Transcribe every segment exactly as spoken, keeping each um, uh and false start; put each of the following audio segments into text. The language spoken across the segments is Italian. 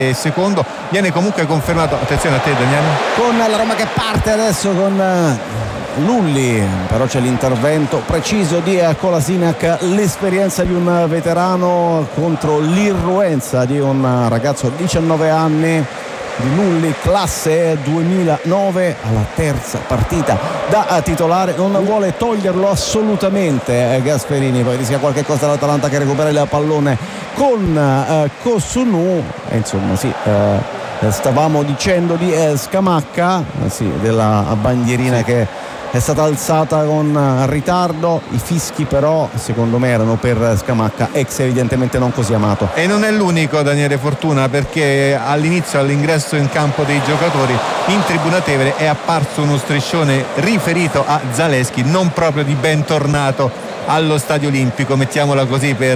secondo, viene comunque confermato. Attenzione a te, Daniele, con la Roma che parte adesso con Lulli, però c'è l'intervento preciso di Kolasinac, l'esperienza di un veterano contro l'irruenza di un ragazzo di diciannove anni, di Lulli, classe duemilanove, alla terza partita da titolare. Non vuole toglierlo assolutamente Gasperini, poi rischia qualche cosa l'Atalanta che recupera il pallone con eh, Kosunu, e insomma sì, eh, stavamo dicendo di eh, Scamacca, eh, sì, della bandierina sì, che è stata alzata con ritardo. I fischi però secondo me erano per Scamacca, ex evidentemente non così amato. E non è l'unico, Daniele Fortuna, perché all'inizio, all'ingresso in campo dei giocatori in Tribuna Tevere, è apparso uno striscione riferito a Zalewski, non proprio di bentornato allo Stadio Olimpico, mettiamola così per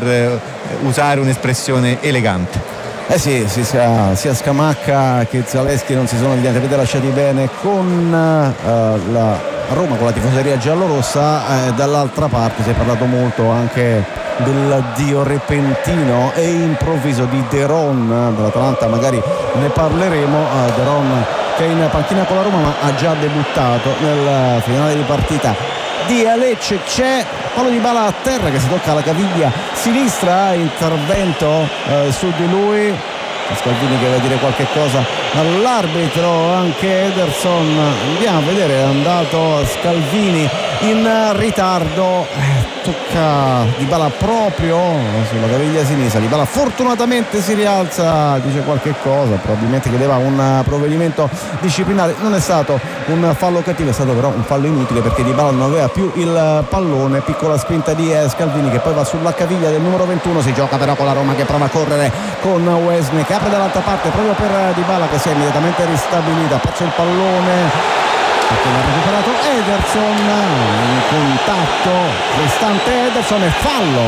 usare un'espressione elegante. Eh sì, sì sia, sia Scamacca che Zalewski non si sono evidentemente lasciati bene con uh, la Roma, con la tifoseria giallorossa. Eh, dall'altra parte si è parlato molto anche dell'addio repentino e improvviso di De Ron dell'Atalanta, magari ne parleremo. uh, De Ron che è in panchina con la Roma ma ha già debuttato nel finale di partita di Lecce. C'è Paulo Dybala a terra che si tocca la caviglia sinistra, intervento eh, su di lui. Scalvini che va a dire qualche cosa all'arbitro, anche Ederson. Andiamo a vedere, è andato Scalvini in ritardo, eh, tocca Dybala proprio sulla caviglia sinistra. Dybala fortunatamente si rialza, dice qualche cosa, probabilmente chiedeva un provvedimento disciplinare. Non è stato un fallo cattivo, è stato però un fallo inutile perché Dybala non aveva più il pallone. Piccola spinta di Scalvini che poi va sulla caviglia del numero ventuno. Si gioca però con la Roma che prova a correre con Wesley che apre dall'altra parte proprio per Dybala che si è immediatamente ristabilita, ha perso il pallone perché l'ha recuperato Ederson, in contatto Cristante Ederson e fallo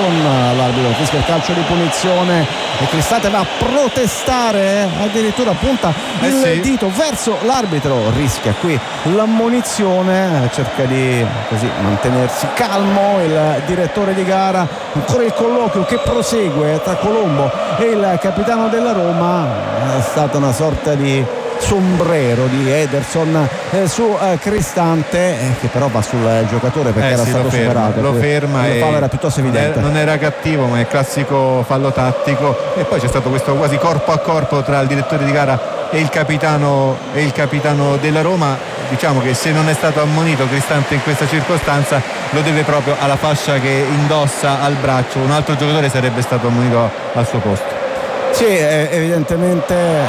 con l'arbitro, fischia il calcio di punizione e Cristante va a protestare, addirittura punta il eh sì. dito verso l'arbitro, rischia qui l'ammonizione, cerca di così mantenersi calmo il direttore di gara. Ancora il colloquio che prosegue tra Colombo e il capitano della Roma, è stata una sorta di sombrero di Ederson eh, su eh, Cristante eh, che però va sul eh, giocatore perché eh era sì, stato lo ferma, superato, lo ferma il e fallo era piuttosto evidente, non era cattivo ma è il classico fallo tattico. E poi c'è stato questo quasi corpo a corpo tra il direttore di gara e il capitano e il capitano della Roma. Diciamo che se non è stato ammonito Cristante in questa circostanza lo deve proprio alla fascia che indossa al braccio. Un altro giocatore sarebbe stato ammonito al suo posto. Sì, eh, evidentemente eh,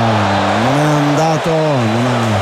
non è andato, non ha,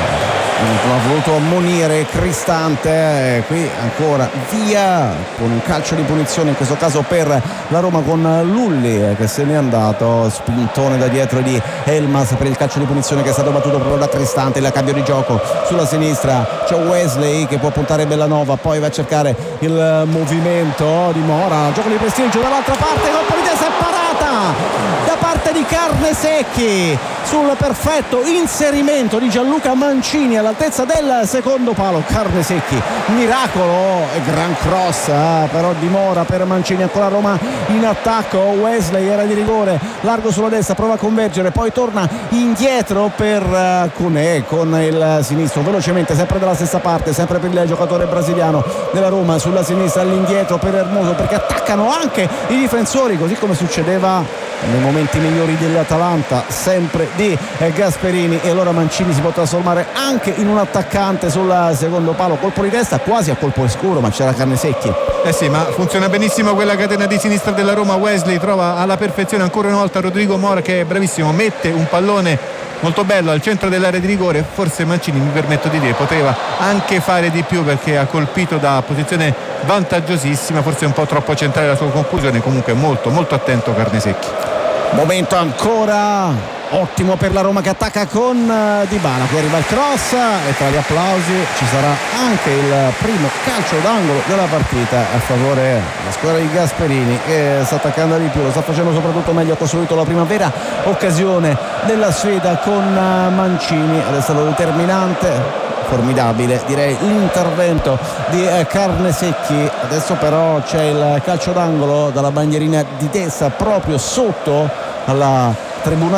eh, non ha voluto ammonire Cristante, eh, qui ancora via con un calcio di punizione in questo caso per la Roma con Lulli eh, che se n'è andato, spintone da dietro di Elmas per il calcio di punizione che è stato battuto proprio da Cristante. Il cambio di gioco sulla sinistra, c'è Wesley che può puntare Bellanova, poi va a cercare il movimento di Mora, gioco di prestigio dall'altra parte, colpo di testa e parata da parte di Carnesecchi sul perfetto inserimento di Gianluca Mancini all'altezza del secondo palo. Carnesecchi, miracolo e gran cross eh, però di Mora per Mancini. Ancora Roma in attacco, Wesley era di rigore, largo sulla destra, prova a convergere, poi torna indietro per uh, Cunè con il sinistro velocemente, sempre dalla stessa parte, sempre per il giocatore brasiliano della Roma sulla sinistra, all'indietro per Hermoso perché attaccano anche i difensori, così come succedeva nei momenti migliori dell'Atalanta, sempre di eh, Gasperini. E allora Mancini si può trasformare anche in un attaccante sul secondo palo, colpo di testa quasi a colpo scuro ma c'era Carnesecchi. Eh sì, ma funziona benissimo quella catena di sinistra della Roma. Wesley trova alla perfezione ancora una volta Rodrigo Mora che è bravissimo, mette un pallone molto bello al centro dell'area di rigore. Forse Mancini, mi permetto di dire, poteva anche fare di più perché ha colpito da posizione vantaggiosissima, forse un po' troppo centrale la sua conclusione. Comunque molto molto attento Carnesecchi. Momento ancora ottimo per la Roma che attacca con Dybala, qui arriva il cross e tra gli applausi ci sarà anche il primo calcio d'angolo della partita a favore della squadra di Gasperini che sta attaccando di più, lo sta facendo soprattutto meglio, ha costruito la prima vera occasione della sfida con Mancini ed è stato determinante, formidabile direi l'intervento di Carnesecchi. Adesso però c'è il calcio d'angolo dalla bandierina di destra proprio sotto alla tribuna